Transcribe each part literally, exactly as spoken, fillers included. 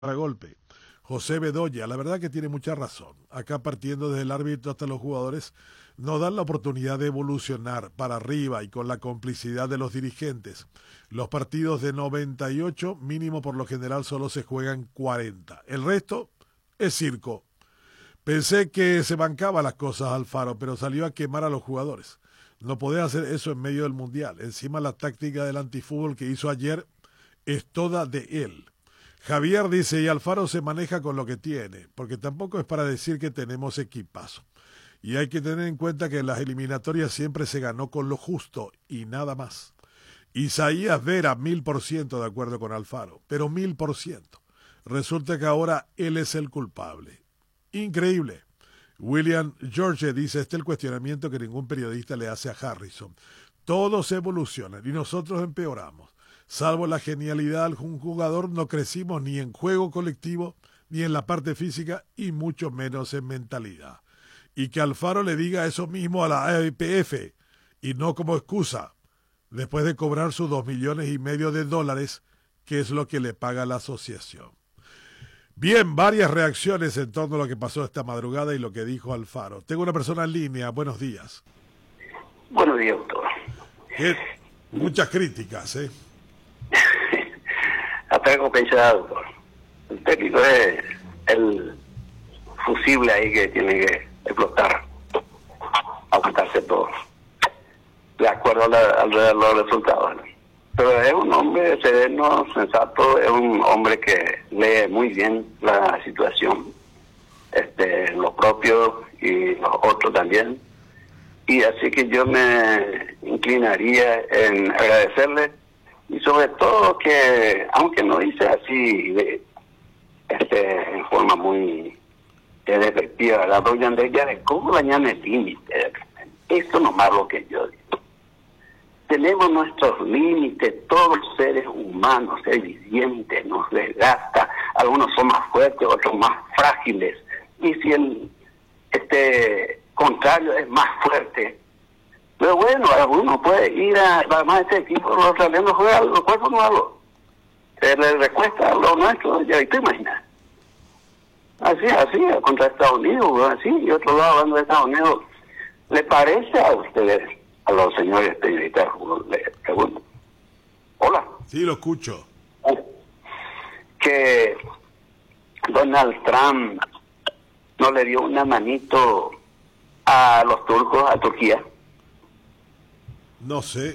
golpe. José Bedoya, la verdad que tiene mucha razón. Acá partiendo desde el árbitro hasta los jugadores, nos dan la oportunidad de evolucionar para arriba y con la complicidad de los dirigentes. Los partidos de noventa y ocho, mínimo por lo general, solo se juegan cuarenta. El resto es circo. Pensé que se bancaba las cosas Alfaro, pero salió a quemar a los jugadores. No podés hacer eso en medio del Mundial. Encima la táctica del antifútbol que hizo ayer es toda de él. Javier dice, y Alfaro se maneja con lo que tiene, porque tampoco es para decir que tenemos equipazo. Y hay que tener en cuenta que en las eliminatorias siempre se ganó con lo justo y nada más. Isaías Vera, mil por ciento de acuerdo con Alfaro, pero mil por ciento. Resulta que ahora él es el culpable. Increíble. William George dice, este es el cuestionamiento que ningún periodista le hace a Harrison. Todos evolucionan y nosotros empeoramos. Salvo la genialidad de un jugador, no crecimos ni en juego colectivo, ni en la parte física, y mucho menos en mentalidad. Y que Alfaro le diga eso mismo a la A P F, y no como excusa, después de cobrar sus dos millones y medio de dólares, que es lo que le paga la asociación. Bien, varias reacciones en torno a lo que pasó esta madrugada y lo que dijo Alfaro. Tengo una persona en línea, buenos días. Buenos días, doctor. ¿Qué? Muchas críticas, ¿eh? Hasta que pensar, doctor. El técnico es el fusible ahí que tiene que explotar, aguantarse todo, de acuerdo a, la, a los resultados. Pero es un hombre sereno, sensato, es un hombre que lee muy bien la situación, este, los propios y los otros también. Y así que yo me inclinaría en agradecerle, y sobre todo que, aunque no dice así de, este, en forma muy eh, despectiva, la doña Andrea, de cómo dañan el límite. Esto nomás lo que yo digo. Tenemos nuestros límites, todos los seres humanos, es viviente, nos desgasta, algunos son más fuertes, otros más frágiles, y si el este contrario es más fuerte, pero bueno, alguno puede ir a, además este equipo, los australianos juegan, los cuerpos no hablo, se les recuesta a lo nuestro, ya te imaginas. Así, así, contra Estados Unidos, así, y otro lado hablando de Estados Unidos. ¿Le parece a ustedes, a los señores periodistas, le pregunto? Hola. Sí, lo escucho. Que Donald Trump no le dio una manito a los turcos, a Turquía. No sé.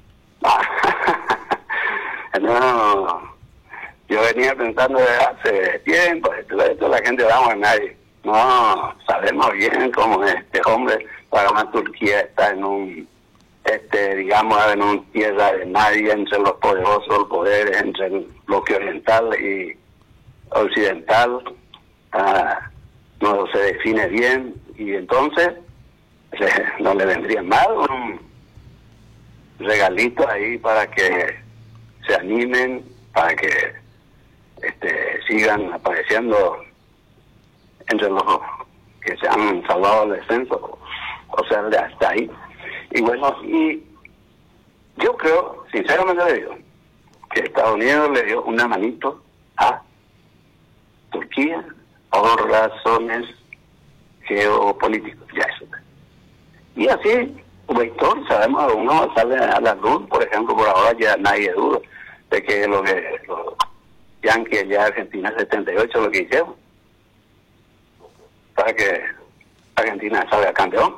No, yo venía pensando desde hace tiempo, esto, esto la gente vamos a nadie. No, sabemos bien cómo este hombre, para más Turquía está en un, este, digamos, en un tierra de nadie entre los poderosos, los poderes, entre el bloque oriental y occidental. Ah, no se define bien, y entonces no le vendría mal un regalito ahí para que se animen, para que este, sigan apareciendo entre los que se han salvado del descenso, o sea, de hasta ahí. Y bueno, y yo creo, sinceramente le digo, que Estados Unidos le dio una manito a Turquía por razones geopolíticas, ya eso. Y así, como historia, sabemos, uno sale a la luz, por ejemplo, por ahora ya nadie duda de que lo que los Yankees ya Argentina setenta y ocho lo que hicieron para que Argentina salga campeón.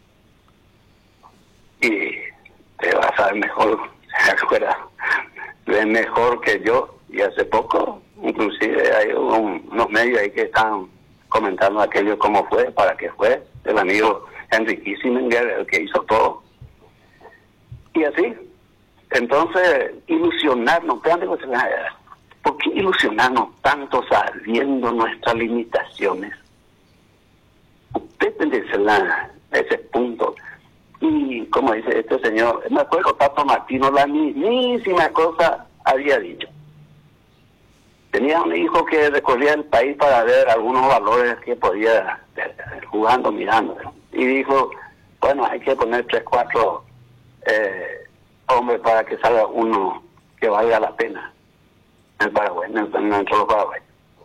Y te vas a saber mejor, se acuerda, ves mejor que yo, y hace poco, inclusive hay un, unos medios ahí que están comentando aquello cómo fue, para qué fue, el amigo Henry Kissinger, el que hizo todo. Y así, entonces, ilusionarnos, ¿por qué ilusionarnos tanto sabiendo nuestras limitaciones? Usted tendrá a ese punto. Y como dice este señor, me acuerdo, Tato Martino, la mismísima cosa había dicho. Tenía un hijo que recorría el país para ver algunos valores que podía, jugando, mirando. Y dijo, bueno, hay que poner tres, cuatro eh, hombres para que salga uno que valga la pena. En el Paraguay, en el, en el Paraguay.